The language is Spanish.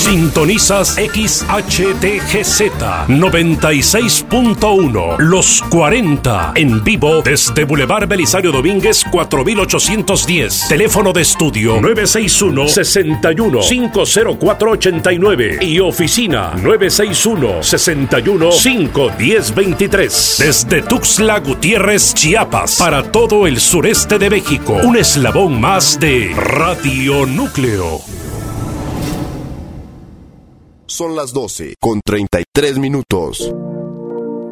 Sintonizas XHTGZ 96.1 Los 40 en vivo desde Boulevard Belisario Domínguez 4810. Teléfono de estudio 961-61-50489 y oficina 961-61-51023. Desde Tuxtla Gutiérrez, Chiapas, para todo el sureste de México. Un eslabón más de Radio Núcleo. Son las 12:33.